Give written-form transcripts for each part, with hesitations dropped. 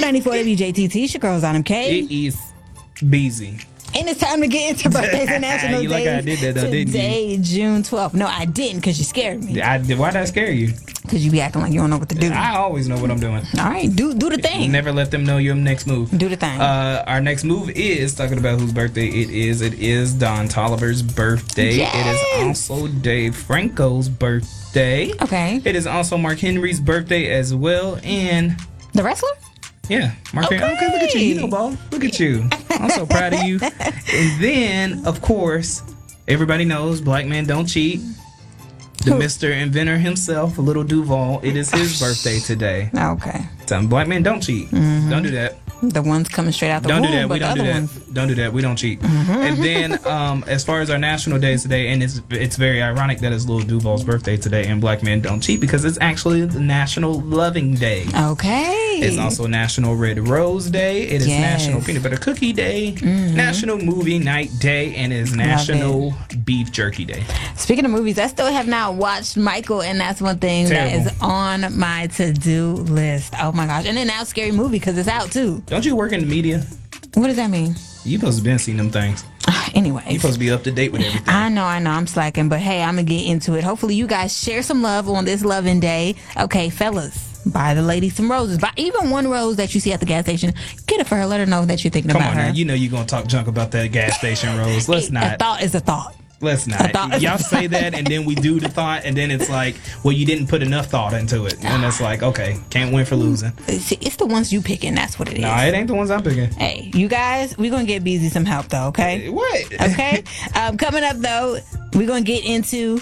94 WJTT. It's your girls on It MK. is busy. And it's time to get into birthdays and national You days. like I did that, though, didn't you? Today, June 12th. No, I didn't because you scared me. Why did I scare you? Because you be acting like you don't know what to do. I always know what I'm doing. All right, do the thing. Never let them know your next move. Do the thing. Our next move is talking about whose birthday it is. It is Don Tolliver's birthday. Yes. It is also Dave Franco's birthday. Okay. It is also Mark Henry's birthday as well. And The wrestler? yeah, Mark Henry. Okay, look at you. You know, ball. Look at you. I'm so proud of you. And then, of course, everybody knows Black Men Don't Cheat. The Mr. Inventor himself, Little Duval. It is his birthday today. Okay. So Black men don't cheat. Don't do that. The ones coming straight out the Don't womb, do that. but We the don't do other that. ones. Don't do that. We don't cheat. And then, as far as our national days today, and it's very ironic that it's Little Duval's birthday today, and Black Men Don't Cheat because it's actually the National Loving Day. Okay. It's also National Red Rose Day. It is Yes. National Peanut Butter Cookie Day, National Movie Night Day, and it is National Beef Jerky Day. Speaking of movies, I still have not watched Michael, and that's one thing Terrible. that is on my to-do list. Oh my gosh. And then now Scary Movie because it's out too. Don't you work in the media? What does that mean? You supposed to been seeing them things. Anyways. You supposed to be up to date with everything. I know, I'm slacking, but hey, I'm gonna get into it. Hopefully you guys share some love on this loving day. Okay, fellas, buy the lady some roses. Buy even one rose that you see at the gas station. Get it for her. Let her know that you're thinking Come about on her. now, you know you're gonna talk junk about that gas station Rose. Let's A not. thought is a thought. Let's A thought not. is a Y'all thought. say that, and then we do the thought, and then it's like, well, you didn't put enough thought into it, and it's like, okay, can't win for losing. It's the ones you picking. That's what it is. No, it ain't the ones I'm picking. Hey, you guys, we're gonna get busy some help though. Okay. What? Okay. Coming up though, we're gonna get into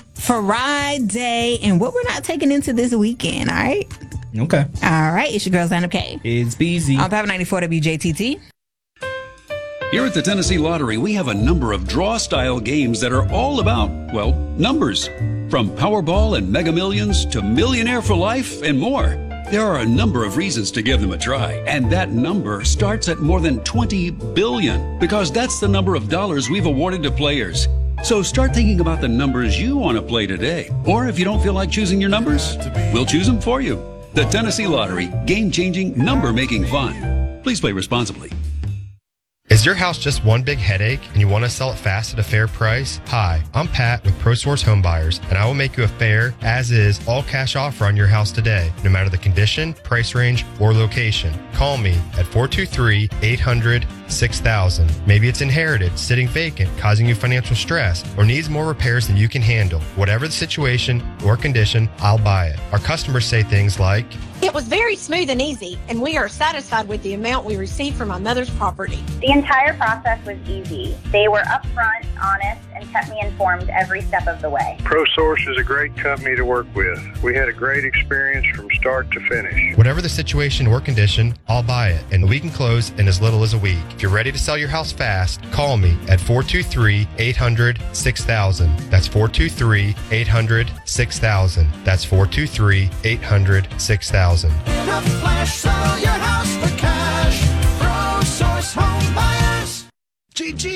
Friday and what we're not taking into this weekend. All right. Okay. All right. It's your girl Xana K. It's busy. I'm Power 94 WJTT. Here at the Tennessee Lottery, we have a number of draw-style games that are all about, well, numbers. From Powerball and Mega Millions to Millionaire for Life and more. There are a number of reasons to give them a try, and that number starts at more than 20 billion, because that's the number of dollars we've awarded to players. So start thinking about the numbers you want to play today. Or if you don't feel like choosing your numbers, we'll choose them for you. The Tennessee Lottery, game-changing, number-making fun. Please play responsibly. Is your house just one big headache and you want to sell it fast at a fair price? Hi, I'm Pat with ProSource Home Buyers, and I will make you a fair, as-is, all-cash offer on your house today, no matter the condition, price range, or location. Call me at 423-800-6000. Maybe it's inherited, sitting vacant, causing you financial stress, or needs more repairs than you can handle. Whatever the situation or condition, I'll buy it. Our customers say things like, It was very smooth and easy, and we are satisfied with the amount we received from my mother's property. The entire process was easy. They were upfront, honest, and kept me informed every step of the way. ProSource is a great company to work with. We had a great experience from start to finish. whatever the situation or condition, I'll buy it, and we can close in as little as a week. If you're ready to sell your house fast, call me at 423-800-6000. That's 423-800-6000. That's 423-800-6000. Flash, sell your house for cash. ProSource Home Buyers. GG.